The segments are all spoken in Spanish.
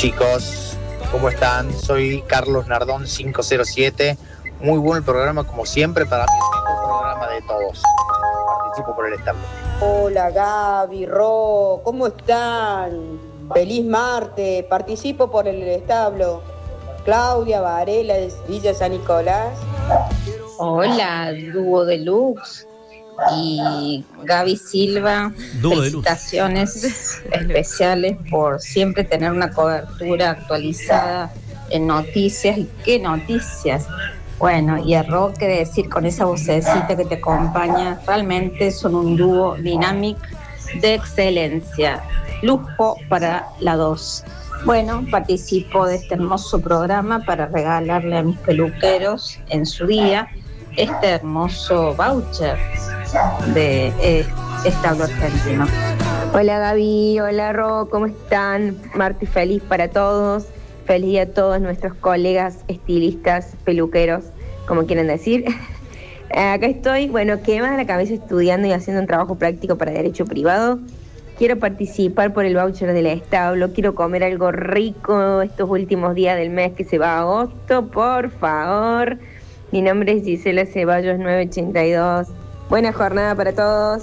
chicos, ¿cómo están? Soy Carlos Nardón 507. Muy bueno el programa, como siempre. Para mí es el mejor programa de todos. Participo por el establo. Hola Gaby, Ro, ¿cómo están? Feliz martes, participo por el establo. Claudia Varela de Villa San Nicolás. Hola, dúo deluxe y Gaby Silva, Dúo felicitaciones especiales por siempre tener una cobertura actualizada en noticias. ¿Y qué noticias? Bueno, y a Ro, qué decir con esa vocecita que te acompaña, realmente son un dúo dinámico de excelencia, lujo para la 2. Bueno, participo de este hermoso programa para regalarle a mis peluqueros en su día este hermoso voucher de establo argentino. Hola Gaby, hola Ro, ¿cómo están? Martes feliz para todos, feliz día a todos nuestros colegas estilistas, peluqueros, como quieren decir. Acá estoy, bueno, quemada la cabeza estudiando y haciendo un trabajo práctico para derecho privado. Quiero participar por el voucher del establo, quiero comer algo rico estos últimos días del mes que se va a agosto, por favor. Mi nombre es Gisela Ceballos 982. Buena jornada para todos.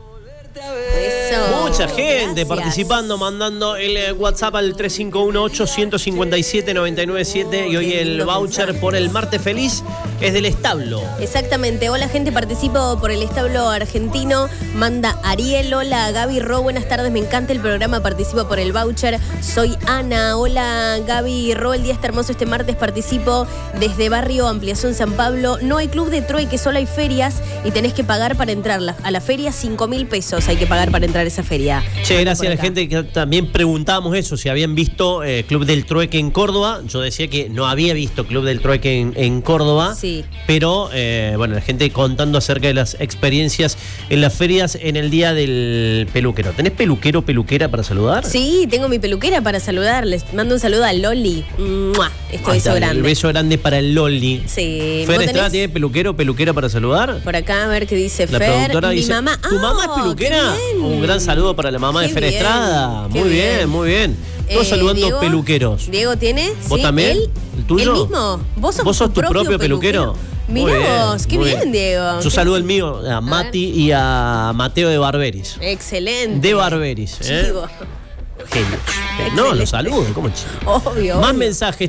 Eso. Mucha gente participando, mandando el WhatsApp al 3518-157-997 y hoy el voucher por el martes feliz es del establo. Exactamente. Hola gente, participo por el establo argentino. Manda Ariel. Hola Gaby, Ro, buenas tardes, me encanta el programa, participo por el voucher. Soy Ana. Hola Gaby, Ro, el día está hermoso este martes, participo desde Barrio Ampliación San Pablo. No hay club de trueque, solo hay ferias y tenés que pagar para entrar a la feria 5.000 pesos. Hay que pagar para entrar a esa feria. Che, gracias a la gente que también preguntábamos eso, si habían visto Club del Trueque en Córdoba. Yo decía que no había visto Club del Trueque en Córdoba, sí. Pero bueno, la gente contando acerca de las experiencias en las ferias en el día del peluquero. ¿Tenés peluquero o peluquera para saludar? Sí, tengo mi peluquera para saludar. Les mando un saludo a Loli. ¡Mua! Este beso grande. El beso grande para el Loli. Sí. Fer Estrada tiene peluquero o peluquera para saludar. Por acá, a ver qué dice la Fer. Productora mi dice, mamá. ¿Tu mamá es peluquera? Un gran saludo para la mamá de Fer Estrada. Muy bien, muy bien. Todos saludando Diego, peluqueros. Diego tiene. ¿Vos también? ¿El tuyo? ¿El mismo? ¿Vos sos tu propio peluquero? Mirá vos, qué bien, Diego. Yo saludo el mío, a Mati y a Mateo de Barberis. Excelente. De Barberis. Chivo. Genios. No, los saludo, ¿cómo chico? Obvio. Más mensajes,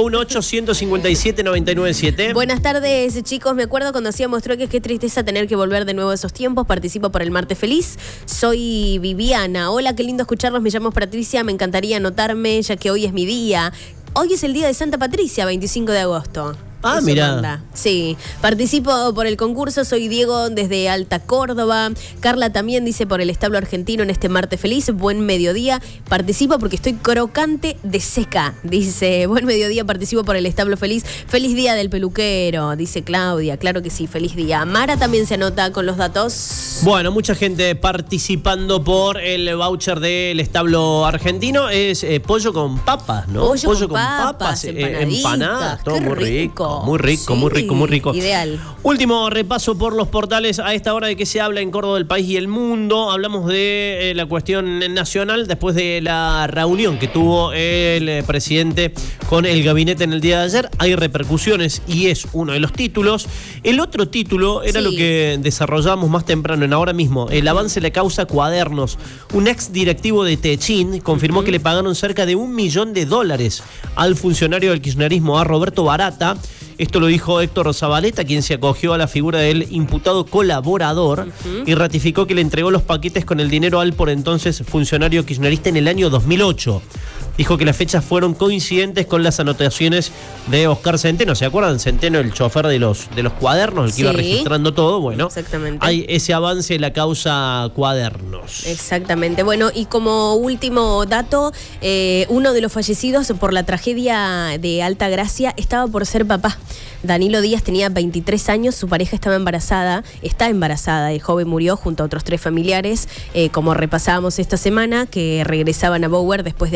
3518-157-997. Buenas tardes, chicos. Me acuerdo cuando hacíamos trueques, qué tristeza tener que volver de nuevo a esos tiempos. Participo por el martes feliz. Soy Viviana. Hola, qué lindo escucharlos. Me llamo Patricia. Me encantaría anotarme, ya que hoy es mi día. Hoy es el día de Santa Patricia, 25 de agosto. Ah, mira. Sí, participo por el concurso, soy Diego desde Alta Córdoba. Carla también dice por el establo argentino en este martes feliz, buen mediodía. Participo porque estoy crocante de seca. Dice, buen mediodía, participo por el establo feliz. Feliz día del peluquero, dice Claudia. Claro que sí, feliz día. Mara también se anota con los datos. Bueno, mucha gente participando por el voucher del establo argentino. Es pollo con papas, ¿no? Pollo con papas, empanadas, todo muy rico. Muy rico, sí, muy rico, muy rico. Ideal. Último repaso por los portales a esta hora de que se habla en Córdoba, el país y el mundo. Hablamos de la cuestión nacional después de la reunión que tuvo el presidente con el gabinete en el día de ayer. Hay repercusiones y es uno de los títulos. El otro título era lo que desarrollamos más temprano en Ahora Mismo. El avance de la causa Cuadernos. Un ex directivo de Techín confirmó que le pagaron cerca de $1 millón al funcionario del kirchnerismo, a Roberto Barata. Esto lo dijo Héctor Zabaleta, quien se acogió a la figura del imputado colaborador y ratificó que le entregó los paquetes con el dinero al por entonces funcionario kirchnerista en el año 2008. Dijo que las fechas fueron coincidentes con las anotaciones de Oscar Centeno. ¿Se acuerdan? Centeno, el chofer de los cuadernos, el que iba registrando todo. Bueno, exactamente. Hay ese avance de la causa Cuadernos. Exactamente. Bueno, y como último dato, uno de los fallecidos por la tragedia de Altagracia estaba por ser papá. Danilo Díaz tenía 23 años, su pareja está embarazada, el joven murió junto a otros 3 familiares, como repasábamos esta semana, que regresaban a Bower después de haber ido a buscar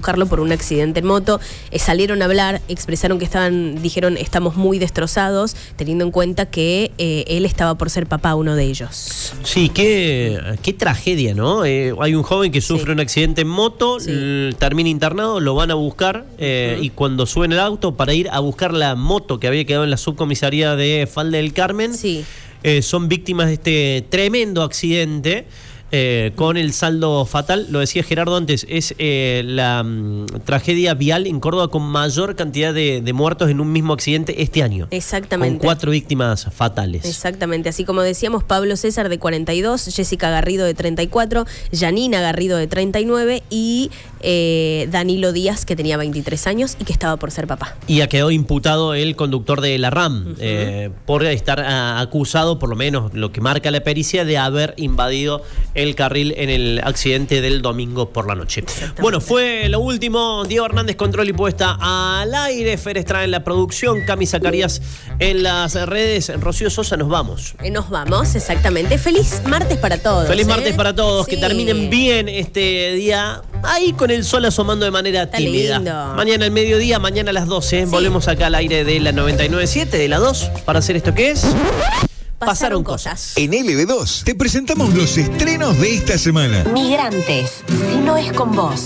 buscarlo por un accidente en moto. Salieron a hablar, expresaron que dijeron estamos muy destrozados, teniendo en cuenta que él estaba por ser papá, uno de ellos. Sí, qué tragedia, ¿no? Hay un joven que sufre un accidente en moto, termina internado, lo van a buscar y cuando suben el auto para ir a buscar la moto que había quedado en la subcomisaría de Falda del Carmen, son víctimas de este tremendo accidente. Con el saldo fatal, lo decía Gerardo antes, es la tragedia vial en Córdoba con mayor cantidad de muertos en un mismo accidente este año. Exactamente. Con 4 víctimas fatales. Exactamente, así como decíamos, Pablo César de 42, Jessica Garrido de 34, Janina Garrido de 39 y Danilo Díaz, que tenía 23 años y que estaba por ser papá. Y ha quedado imputado el conductor de la RAM por estar acusado, por lo menos lo que marca la pericia, de haber invadido el carril en el accidente del domingo por la noche. Bueno, fue lo último. Diego Hernández, control y puesta al aire. Fer Estrada en la producción. Cami Zacarías en las redes. Rocío Sosa, nos vamos. Nos vamos, exactamente. Feliz martes para todos. Feliz martes para todos. Que terminen bien este día. Ahí con el sol asomando de manera tímida. Lindo. Mañana al mediodía, mañana a las 12. Volvemos acá al aire de la 99.7, de la 2, para hacer esto que es... Pasaron cosas. En LB2 te presentamos los estrenos de esta semana. Migrantes, si no es con vos.